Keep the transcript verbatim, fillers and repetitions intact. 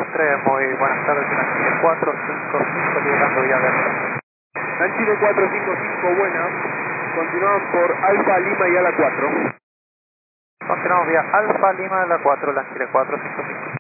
tres, muy buenas tardes, Chile cuatro cinco cinco, liberando vía Delta. Chile cuatro cinco cinco, buenas. Continuamos por Alfa Lima y Ala cuatro. Continuamos vía Alfa Lima, la cuatro, Chile cuatro cinco cinco.